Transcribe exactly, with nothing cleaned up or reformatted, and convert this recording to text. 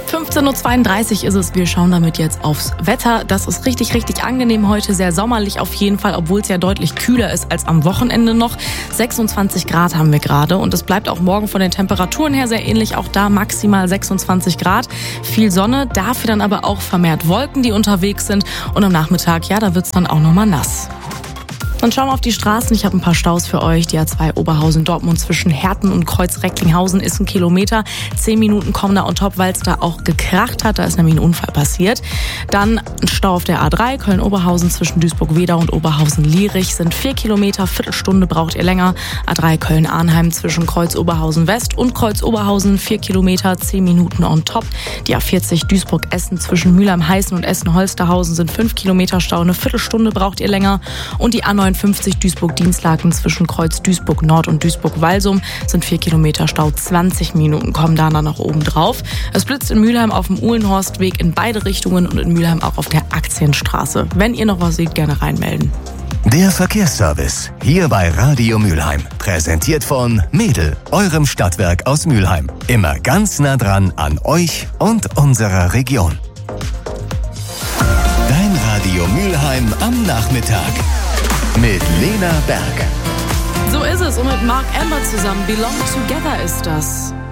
fünfzehn Uhr zweiunddreißig ist es. Wir schauen damit jetzt aufs Wetter. Das ist richtig, richtig angenehm heute. Sehr sommerlich auf jeden Fall, obwohl es ja deutlich kühler ist als am Wochenende noch. sechsundzwanzig Grad haben wir gerade und es bleibt auch morgen von den Temperaturen her sehr ähnlich. Auch da maximal sechsundzwanzig Grad. Viel Sonne, dafür dann aber auch vermehrt Wolken, die unterwegs sind. Und am Nachmittag, ja, da wird's dann auch nochmal nass. Dann schauen wir auf die Straßen. Ich habe ein paar Staus für euch. Die A zwei Oberhausen-Dortmund zwischen Herten und Kreuz-Recklinghausen ist ein Kilometer. Zehn Minuten kommen da on top, weil es da auch gekracht hat. Da ist nämlich ein Unfall passiert. Dann ein Stau auf der A drei Köln-Oberhausen zwischen Duisburg-Wedau und Oberhausen-Lierich sind vier Kilometer. Viertelstunde braucht ihr länger. A drei Köln-Arnheim zwischen Kreuz-Oberhausen-West und Kreuz-Oberhausen vier Kilometer. Zehn Minuten on top. Die A vierzig Duisburg-Essen zwischen Mülheim-Heißen und Essen-Holsterhausen sind fünf Kilometer Stau. Eine Viertelstunde braucht ihr länger. Und die A neunundfünfzig Duisburg-Dienstlaken zwischen Kreuz Duisburg-Nord und Duisburg-Walsum sind vier Kilometer Stau. zwanzig Minuten kommen da dann noch oben drauf. Es blitzt in Mülheim auf dem Uhlenhorstweg in beide Richtungen und in Mülheim auch auf der Aktienstraße. Wenn ihr noch was seht, gerne reinmelden. Der Verkehrsservice hier bei Radio Mülheim. Präsentiert von Mädel, eurem Stadtwerk aus Mülheim. Immer ganz nah dran an euch und unserer Region. Dein Radio Mülheim am Nachmittag. Mit Lena Berg. So ist es und mit Mark Amber zusammen. Belong Together ist das.